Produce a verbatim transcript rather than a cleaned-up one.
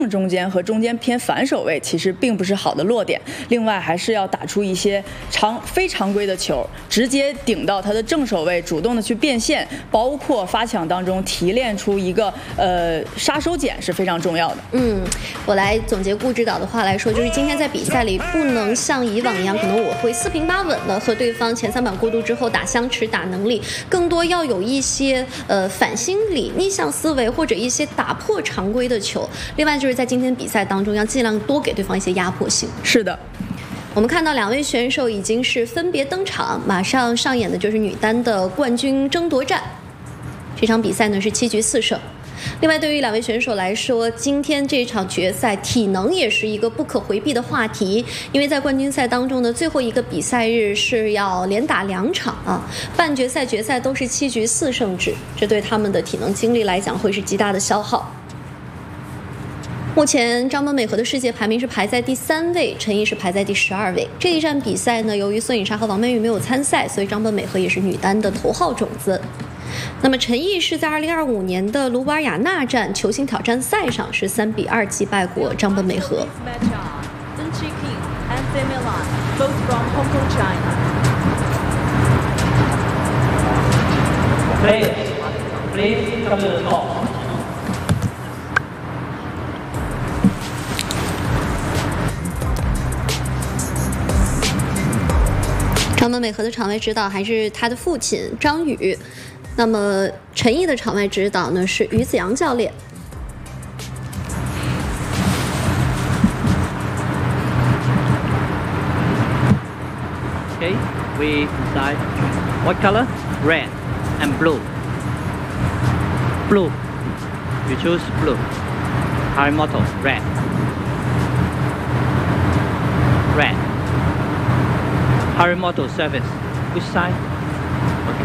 中间和中间偏反手位其实并不是好的落点，另外还是要打出一些常非常规的球，直接顶到他的正手位，主动的去变现，包括发抢当中提炼出一个呃杀手锏是非常重要的。 嗯，我来总结顾指导的话来说，就是今天在比赛里不能像以往一样，可能我会四平八稳的和对方前三板过渡之后打相持打能力，更多要有一些呃反心理、逆向思维或者一些打破常规的球。另外就是在今天比赛当中要尽量多给对方一些压迫性。 是的， 我们看到两位选手已经是分别登场，马上上演的就是女单的冠军争夺战。这场比赛呢是七局四胜。另外对于两位选手来说，今天这场决赛体能也是一个不可回避的话题，因为在冠军赛当中的最后一个比赛日是要连打两场啊，半决赛决赛都是七局四胜制，这对他们的体能精力来讲会是极大的消耗。目前张本美和的世界排名是排在第三位，陈毅是排在第十二位。这一站比赛呢，由于孙颖莎和王曼玉没有参赛，所以张本美和也是女单的头号种子。那么陈毅是在二零二五年的卢瓦尔雅纳站球星挑战赛上是三比二击败过张本美和。 Please, please come to the top. 张本美和的场外指导还是他的父亲张宇，那么陈毅的场外指导呢是于子阳教练。 Okay, we decide what color? Red and blue. Blue. You choose blue. Harimoto, red. Red. Harimoto service. Which side?